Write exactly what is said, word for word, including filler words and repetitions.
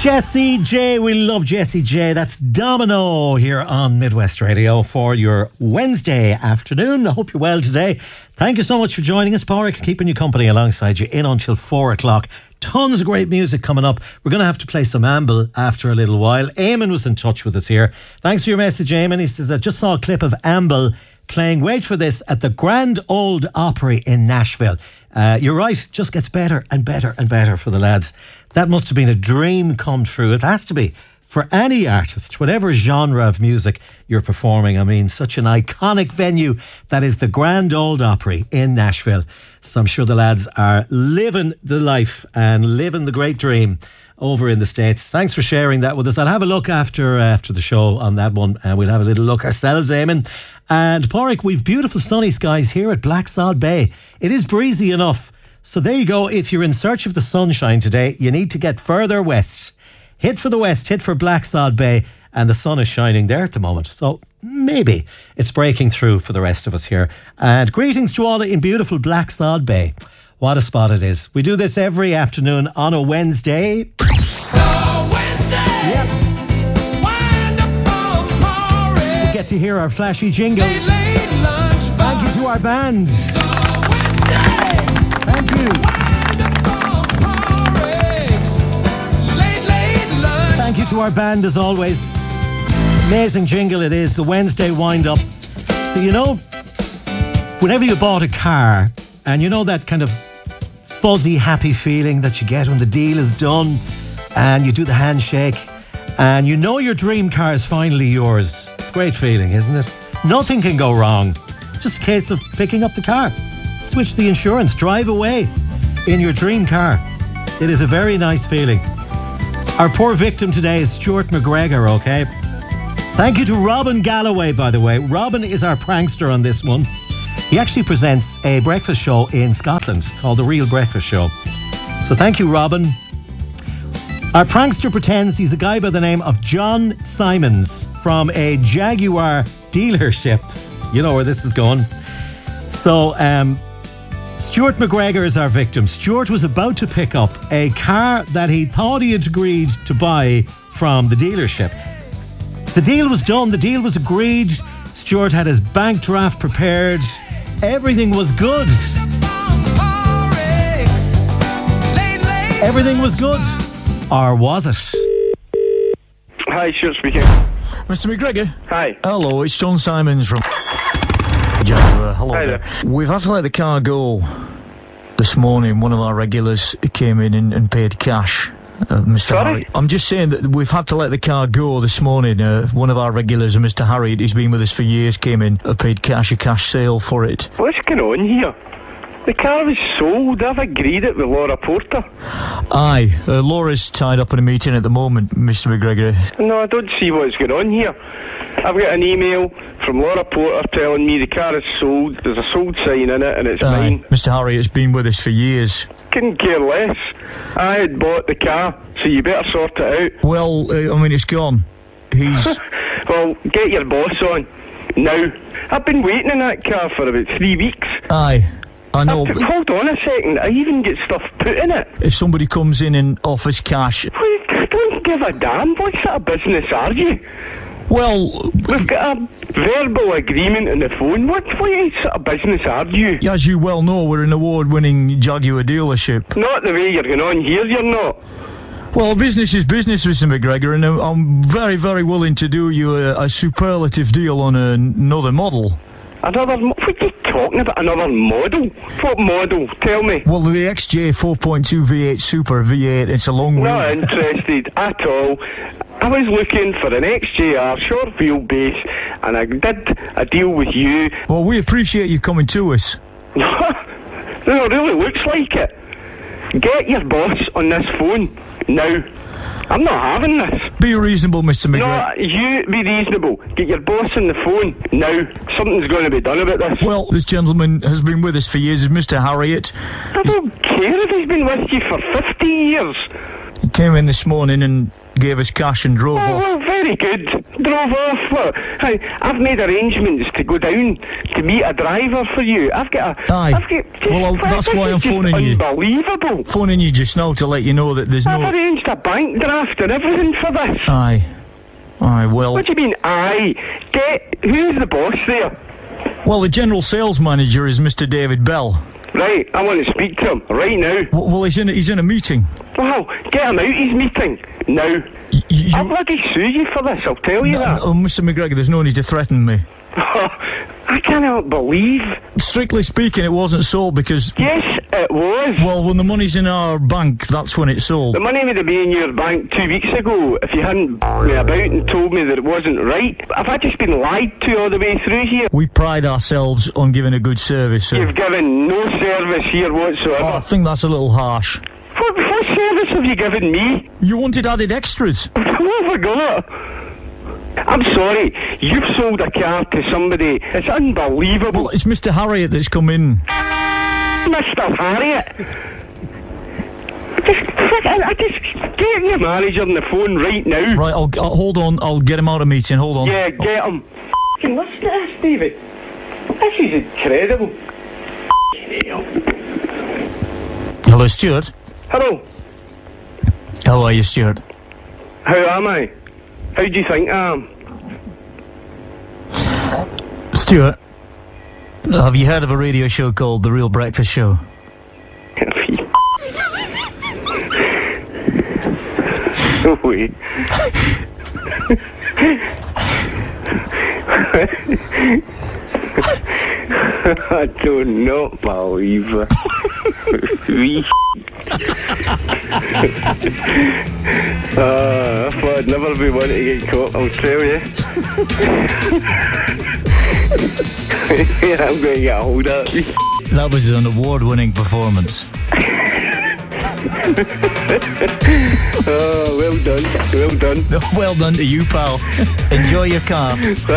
Jessie J, we love Jessie J. That's Domino here on Midwest Radio for your Wednesday afternoon. I hope you're well today. Thank you so much for joining us, Pádraig, keeping you company alongside you in until four o'clock. Tons of great music coming up. We're going to have to play some Amble after a little while. Eamon was in touch with us here. Thanks for your message, Eamon. He says, I just saw a clip of Amble playing, wait for this, at the Grand Ole Opry in Nashville. Uh, you're right, just gets better and better and better for the lads. That must have been a dream come true. It has to be for any artist, whatever genre of music you're performing. I mean, such an iconic venue that is the Grand Ole Opry in Nashville. So I'm sure the lads are living the life and living the great dream over in the States. Thanks for sharing that with us. I'll have a look after uh, after the show on that one, and we'll have a little look ourselves, Eamon. And Pádraig, we've beautiful sunny skies here at Blacksod Bay. It is breezy enough. So there you go. If you're in search of the sunshine today, you need to get further west. Hit for the west, hit for Blacksod Bay, and the sun is shining there at the moment. So maybe it's breaking through for the rest of us here. And greetings to all in beautiful Blacksod Bay. What a spot it is. We do this every afternoon on a Wednesday. Oh, Wednesday. Yep. Wonderful Pádraig. We get to hear our flashy jingle. Late, late lunchbox. Thank you to our band. Oh, Wednesday. Thank you. Wonderful Pádraig's late, late lunch. Thank you to our band as always. Amazing jingle it is, the Wednesday wind up. So you know, whenever you bought a car, and you know that kind of fuzzy, happy feeling that you get when the deal is done and you do the handshake and you know your dream car is finally yours. It's a great feeling, isn't it? Nothing can go wrong. Just a case of picking up the car, switch the insurance, drive away in your dream car. It is a very nice feeling. Our poor victim today is Stuart McGregor, okay? Thank you to Robin Galloway, by the way. Robin is our prankster on this one. He actually presents a breakfast show in Scotland called The Real Breakfast Show. So thank you, Robin. Our prankster pretends he's a guy by the name of John Simons from a Jaguar dealership. You know where this is going. So, um, Stuart McGregor is our victim. Stuart was about to pick up a car that he thought he had agreed to buy from the dealership. The deal was done. The deal was agreed. Stuart had his bank draft prepared. Everything was good. Everything was good. Or was it? Hi, Stuart speaking. Mister McGregor? Hi. Hello, it's John Simons from Jaguar. Hello Hi there. there. We've had to let the car go this morning. One of our regulars came in and, and paid cash. Uh, Mister Sorry? Harry. I'm just saying that we've had to let the car go this morning. Uh, one of our regulars, Mister Harry, he's been with us for years, came in, uh, paid cash, a cash sale for it. What's going on here? The car was sold. I've agreed it with Laura Porter. Aye, uh, Laura's tied up in a meeting at the moment, Mister McGregor. No, I don't see what's going on here. I've got an email from Laura Porter telling me the car is sold. There's a sold sign in it and it's Aye, mine. Mister Harry, it's been with us for years. Couldn't care less. I had bought the car, so you better sort it out. Well, uh, I mean, it's gone. He's... Well, get your boss on. Now. I've been waiting in that car for about three weeks. Aye, I know, I've- but Hold on a second. I even get stuff put in it. if somebody comes in and offers cash... Wait, I don't give a damn. What sort of business are you? Well, We've got a verbal agreement on the phone. What, what sort of business are you? as you well know, we're an award-winning Jaguar dealership. Not the way you're going on here, you're not. Well, business is business, Mister McGregor, and I'm- I'm very, very willing to do you a, a superlative deal on a, another model. Another, mo- what are you talking about? Another model? What model? Tell me. Well, the X J four point two V eight Super V eight, it's a long Not wheel. interested at all. I was looking for an X J R short wheelbase, and I did a deal with you. Well, we appreciate you coming to us. No, it really looks like it. Get your boss on this phone now. I'm not having this. Be reasonable, Mister McGregor. No, you be reasonable. Get your boss on the phone now. Something's going to be done about this. Well, this gentleman has been with us for years, is Mister Harriet. I don't care if he's been with you for fifty years. He came in this morning and gave us cash and drove Oh, off. well, very good. Drove off. Look, I, I've made arrangements to go down to meet a driver for you. I've got a. Aye. I've got, just, Well, I'll- that's this why is I'm just phoning you. Unbelievable. Phoning you just now to let you know that there's I've no... arranged a bank draft and everything for this. Aye. Aye, well... What do you mean, aye? Get who's the boss there? Well, the general sales manager is Mister David Bell. Right, I want to speak to him right now. W- Well, he's in a, he's in a meeting. Well, get him out his meeting now. Y- y- I'll you, bloody sue you for this. I'll tell you no, that. no, Mister McGregor, there's no need to threaten me. I cannot believe. Strictly speaking, it wasn't sold because... Yes, it was. Well, when the money's in our bank, that's when it's sold. The money would have been in your bank two weeks ago if you hadn't me about and told me that it wasn't right. Have I just been lied to all the way through here? We pride ourselves on giving a good service, sir. You've given no service here Oh, I whatsoever. think that's a little harsh. What, what service have you given me? You wanted added extras. What have I got? I'm sorry, you've sold a car to somebody. It's unbelievable. Well, it's Mister Harriet that's come in. Mister Harriet. Just, I, I just get your manager on the phone right now. Right, I'll, I'll hold on. I'll get him out of meeting. Hold on. Yeah, get him. F***ing listen to this, David. This is incredible. F***ing hell. Hello, Stuart. Hello, How are you, Stuart? how am I? How do you think I am? Stuart, have you heard of a radio show called The Real Breakfast Show? No way. I do not believe it. We uh, I thought I'd never be one to get caught, I'll tell you. I'm going to get a hold of it. That was an award-winning performance. Oh, well done, well done. Well done to you, pal. Enjoy your car.